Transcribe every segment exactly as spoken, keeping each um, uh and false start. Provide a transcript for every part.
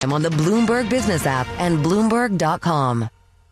I'm on the Bloomberg Business app and Bloomberg dot com.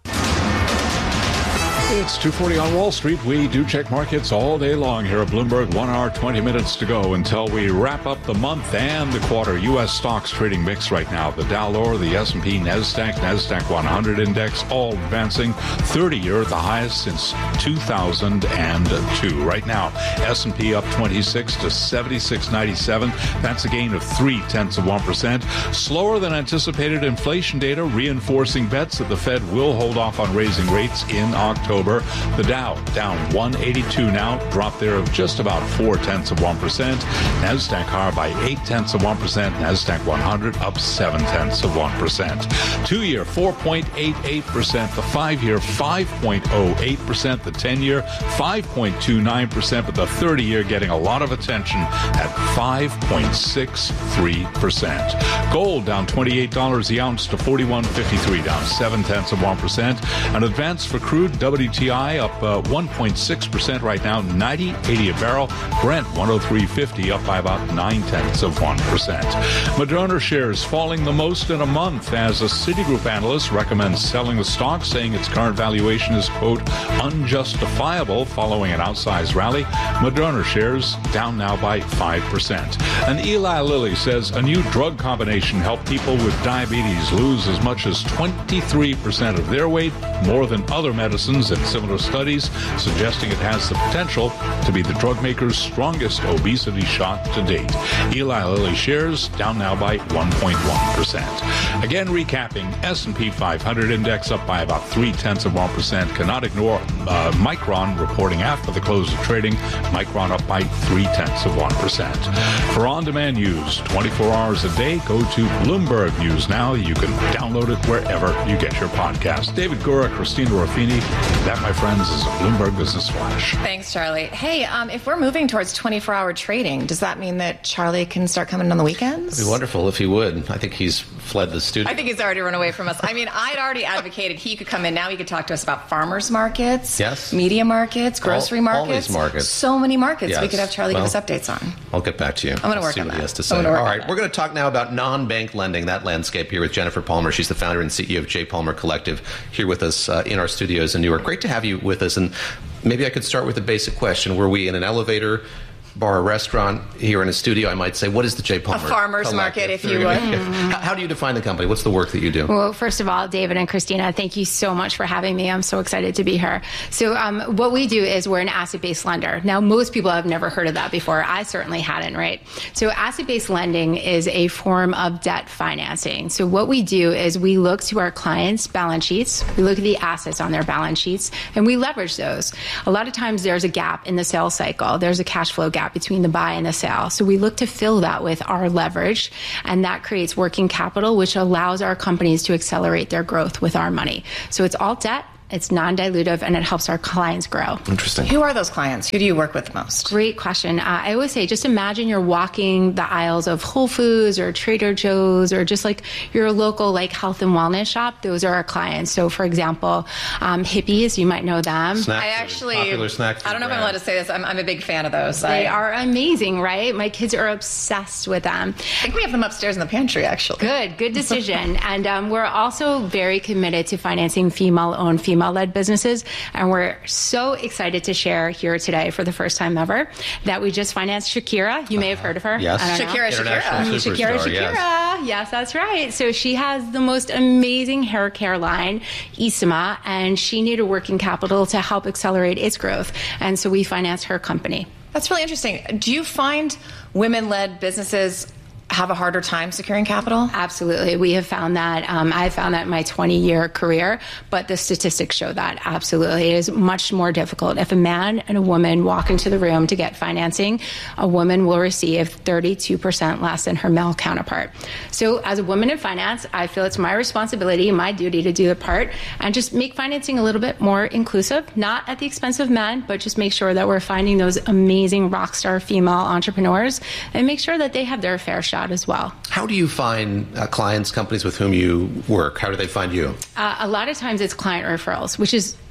It's two forty on Wall Street. We do check markets all day long here at Bloomberg. One hour, twenty minutes to go until we wrap up the month and the quarter. U S stocks trading mixed right now. The Dow lower, the S and P, NASDAQ, NASDAQ one hundred index, all advancing. thirty-year, the highest since two thousand two. Right now, S and P up twenty-six to seventy-six ninety-seven. That's a gain of three tenths of one percent. Slower than anticipated inflation data, reinforcing bets that the Fed will hold off on raising rates in October. The Dow down one eighty-two now, drop there of just about four tenths of one percent. NASDAQ higher by eight tenths of one percent. NASDAQ one hundred up seven tenths of one percent. Two-year four point eight eight percent. The five-year five point oh eight percent. The ten-year five point two nine percent. But the thirty-year getting a lot of attention at five point six three percent. Gold down twenty-eight dollars the ounce to forty-one fifty-three, down seven tenths of one percent. An advance for crude W T I up uh, one point six percent right now, ninety eighty a barrel. Brent one oh three fifty, up by about nine tenths of one percent. Moderna shares falling the most in a month as a Citigroup analyst recommends selling the stock, saying its current valuation is, quote, unjustifiable following an outsized rally. Moderna shares down now by five percent. And Eli Lilly says a new drug combination helped people with diabetes lose as much as twenty-three percent of their weight, more than other medicines in similar studies, suggesting it has the potential to be the drug maker's strongest obesity shot to date. Eli Lilly shares down now by one point one percent. Again, recapping, S and P five hundred index up by about three tenths of one percent. Cannot ignore uh, Micron reporting after the close of trading. Micron up by three tenths of one percent. For on-demand news, twenty-four hours a day, go to Bloomberg News Now. You can download it wherever you get your podcast. David Gura, Christina Ruffini. That, my friends, is a Bloomberg Business Flash. Thanks, Charlie. Hey, um, if we're moving towards twenty-four hour trading, does that mean that Charlie can start coming on the weekends? It'd be wonderful if he would. I think he's fled the studio. I think he's already run away from us. I mean, I'd already advocated he could come in. Now he could talk to us about farmers markets, yes, media markets, grocery all, markets. All these markets. So many markets yes. we could have Charlie well, give us updates on. I'll get back to you. I'm going to work see on what that. He has to say. All right, that. We're going to talk now about non-bank lending, that landscape here with Jennifer Palmer. She's the founder and C E O of J. Palmer Collective, here with us uh, in our studios in New York. Great to have you with us. And maybe I could start with a basic question. Were we in an elevator, bar, or restaurant here in a studio? I might say, what is the J. Palmer A farmer's market, if you would. how, how do you define the company? What's the work that you do? Well, first of all, David and Christina, thank you so much for having me. I'm so excited to be here. So um, what we do is we're an asset-based lender. Now, most people have never heard of that before. I certainly hadn't, right? So asset-based lending is a form of debt financing. So what we do is we look to our clients' balance sheets, we look at the assets on their balance sheets, and we leverage those. A lot of times there's a gap in the sales cycle. There's a cash flow gap between the buy and the sell. So we look to fill that with our leverage, and that creates working capital, which allows our companies to accelerate their growth with our money. So it's all debt. It's non-dilutive, and it helps our clients grow. Interesting. Who are those clients? Who do you work with most? Great question. Uh, I always say, just imagine you're walking the aisles of Whole Foods or Trader Joe's or just like your local like health and wellness shop. Those are our clients. So, for example, um, Hippies, you might know them. Snack I actually, popular snack I don't know brand. if I'm allowed to say this. I'm, I'm a big fan of those. They I, are amazing, right? My kids are obsessed with them. I think we have them upstairs in the pantry, actually. Good, good decision. And um, we're also very committed to financing female-owned, female-led businesses. And we're so excited to share here today for the first time ever that we just financed Shakira. You may have heard of her. Yes. I don't know. Shakira, Shakira. Superstar, Shakira, Shakira. yes. Yes, that's right. So she has the most amazing hair care line, Isima, and she needed working capital to help accelerate its growth. And so we financed her company. That's really interesting. Do you find women-led businesses have a harder time securing capital? Absolutely. We have found that. Um, I found that in my twenty-year career, but the statistics show that absolutely. It is much more difficult. If a man and a woman walk into the room to get financing, a woman will receive thirty-two percent less than her male counterpart. So as a woman in finance, I feel it's my responsibility, my duty to do the part and just make financing a little bit more inclusive, not at the expense of men, but just make sure that we're finding those amazing rock star female entrepreneurs and make sure that they have their fair shot as well. How do you find uh, clients, companies with whom you work? How do they find you? Uh, a lot of times it's client referrals, which is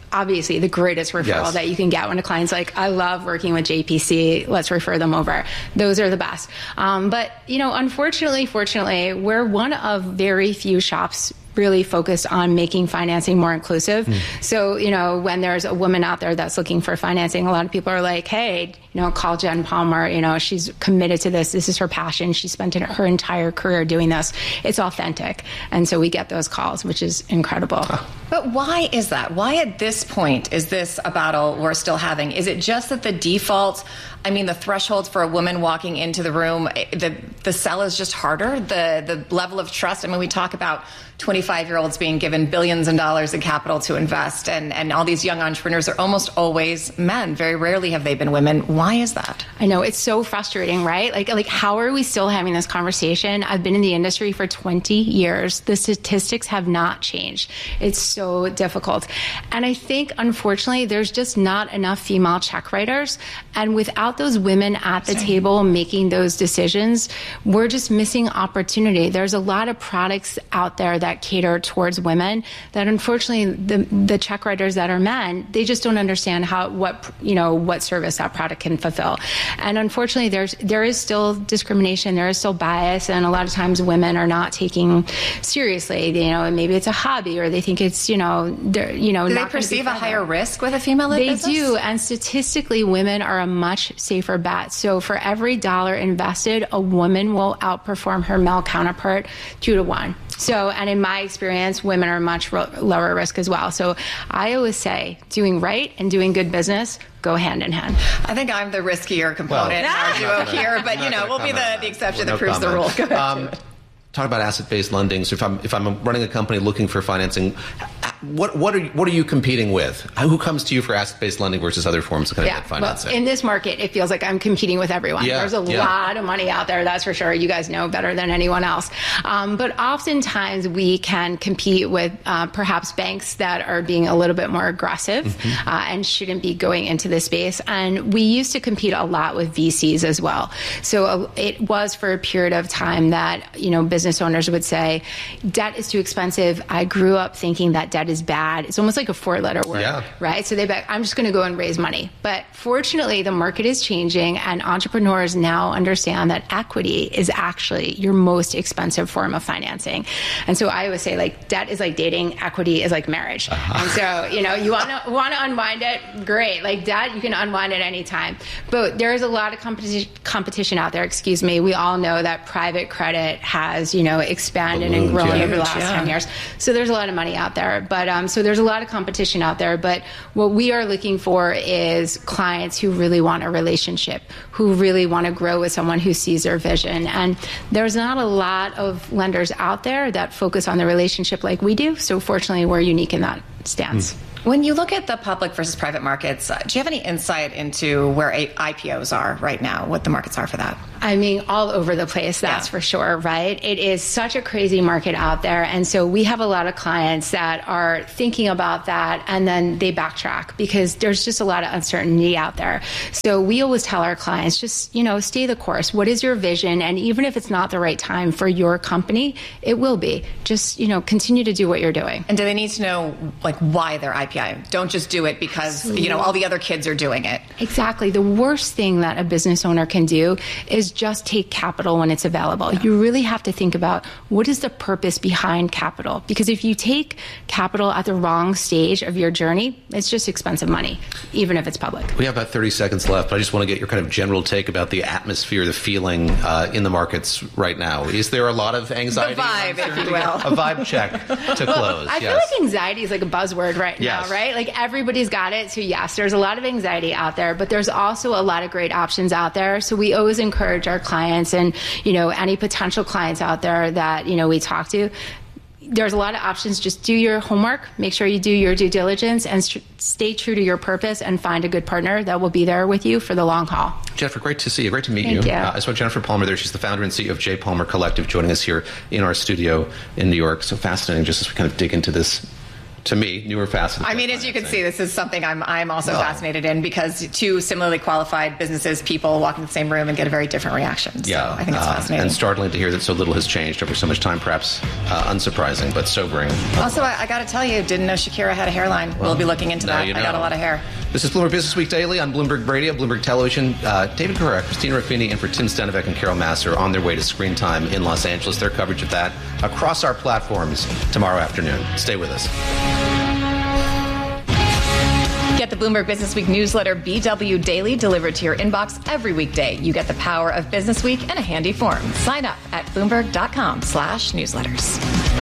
obviously the greatest referral Yes. that you can get when a client's like, I love working with J P C, let's refer them over. Those are the best. Um, but, you know, unfortunately, fortunately, we're one of very few shops really focused on making financing more inclusive. Mm. So, you know, when there's a woman out there that's looking for financing, a lot of people are like, hey, you know, call Jen Palmer. You know, she's committed to this. This is her passion. She spent her entire career doing this. It's authentic. And so we get those calls, which is incredible. But why is that? Why at this point is this a battle we're still having? Is it just that the default, I mean, the threshold for a woman walking into the room, the the sell is just harder? The the level of trust, I mean, we talk about twenty-five-year-olds being given billions of dollars in capital to invest, and, and all these young entrepreneurs are almost always men. Very rarely have they been women. Why is that? I know, it's so frustrating, right? Like, like how are we still having this conversation? I've been in the industry for twenty years. The statistics have not changed. It's so difficult. And I think, unfortunately, there's just not enough female check writers. And without those women at the table making those decisions, we're just missing opportunity. There's a lot of products out there that cater towards women that, unfortunately, the the check writers that are men, they just don't understand how what you know what service that product can fulfill. And unfortunately, there's there is still discrimination, there is still bias, and a lot of times women are not taking seriously. You know, maybe it's a hobby, or they think it's you know they're you know do not they perceive a higher risk with a female-led They business? do, and statistically, women are a much safer bet. So for every dollar invested, a woman will outperform her male counterpart two to one. So, and in my experience, women are much ro- lower risk as well. So I always say doing right and doing good business go hand in hand. I think I'm the riskier component Well, in our duo here, but you know, we'll be the, the exception that proves the rule. Go ahead. Um, talk about asset-based lending. So if I'm if I'm running a company looking for financing, what what are what are you competing with? Who comes to you for asset-based lending versus other forms of kind of Yeah, debt financing? well, in this market, it feels like I'm competing with everyone. Yeah, There's a yeah. lot of money out there, that's for sure. You guys know better than anyone else. Um, but oftentimes we can compete with uh, perhaps banks that are being a little bit more aggressive mm-hmm. uh, and shouldn't be going into this space. And we used to compete a lot with V Cs as well. So uh, it was for a period of time that, you know, business owners would say, debt is too expensive. I grew up thinking that debt is bad. It's almost like a four-letter word, yeah. right? So they're like, I'm just going to go and raise money. But fortunately, the market is changing, and entrepreneurs now understand that equity is actually your most expensive form of financing. And so I always say, like, debt is like dating, equity is like marriage. Uh-huh. And so, you know, you want to want to unwind it, great. Like debt, you can unwind at any time. But there is a lot of competition competition out there. Excuse me. We all know that private credit has, you know, expanded Ballooned, and grown yeah. over the last Yeah. ten years. So there's a lot of money out there. But um, so there's a lot of competition out there. But what we are looking for is clients who really want a relationship, who really want to grow with someone who sees their vision. And there's not a lot of lenders out there that focus on the relationship like we do. So fortunately, we're unique in that stance. Mm. When you look at the public versus private markets, uh, do you have any insight into where a- I P Os are right now, what the markets are for that? I mean, all over the place, that's Yeah. for sure, right? It is such a crazy market out there. And so we have a lot of clients that are thinking about that, and then they backtrack because there's just a lot of uncertainty out there. So we always tell our clients, just, you know, stay the course. What is your vision? And even if it's not the right time for your company, it will be. Just, you know, continue to do what you're doing. And do they need to know, like, why they're I P O? Don't just do it because, you know, all the other kids are doing it. Exactly. The worst thing that a business owner can do is just take capital when it's available. Yeah. You really have to think about what is the purpose behind capital? Because if you take capital at the wrong stage of your journey, it's just expensive money, even if it's public. We have about thirty seconds left, but I just want to get your kind of general take about the atmosphere, the feeling uh, in the markets right now. Is there a lot of anxiety? The vibe, if you will. A vibe check to close. I yes. feel like anxiety is like a buzzword right Yes. now, right? Like everybody's got it. So yes, there's a lot of anxiety out there, but there's also a lot of great options out there. So we always encourage our clients and, you know, any potential clients out there that, you know, we talk to, there's a lot of options. Just do your homework, make sure you do your due diligence, and st- stay true to your purpose and find a good partner that will be there with you for the long haul. Jennifer, great to see you. Great to meet Thank you. you. Uh, I saw Jennifer Palmer there. She's the founder and C E O of J. Palmer Collective, joining us here in our studio in New York. So fascinating just as we kind of dig into this to me, newer facets. I mean, as you can see, this is something I'm I'm also well, fascinated in, because two similarly qualified businesses, people walk in the same room and get a very different reaction. So yeah, I think it's uh, fascinating. And startling to hear that so little has changed over so much time, perhaps uh, unsurprising, but sobering. Also, I, I got to tell you, didn't know Shakira had a hairline. Well, we'll be looking into that. You know. I got a lot of hair. This is Bloomberg Business Week Daily on Bloomberg Radio, Bloomberg Television. Uh, David Carrera, Christina Ruffini, and for Tim Stenivek and Carol Massar on their way to Screen Time in Los Angeles. Their coverage of that across our platforms tomorrow afternoon. Stay with us. Get the Bloomberg Business Week newsletter B W Daily delivered to your inbox every weekday. You get the power of Business Week and a handy form. Sign up at bloomberg.com slash newsletters.